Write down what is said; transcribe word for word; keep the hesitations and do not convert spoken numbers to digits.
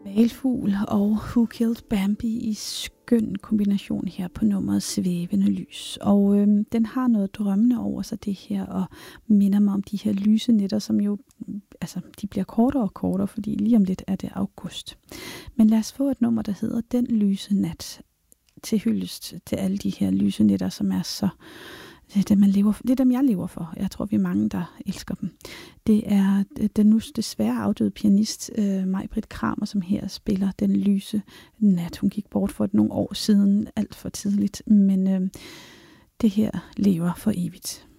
Hvalfugl og Who Killed Bambi i skøn kombination her på nummeret Svævende Lys. Og øhm, den har noget drømmende over sig, det her, og minder mig om de her lyse nætter, som jo altså, de bliver kortere og kortere, fordi lige om lidt er det august. Men lad os få et nummer, der hedder Den lyse nat, til hyldest til alle de her lyse nætter, som er så... Det er, dem, man lever for. Det er dem, jeg lever for. Jeg tror, vi er mange, der elsker dem. Det er den nu desværre afdøde pianist, uh, Maj-Britt Kramer, som her spiller Den lyse nat. Hun gik bort for nogle år siden, alt for tidligt, men uh, det her lever for evigt.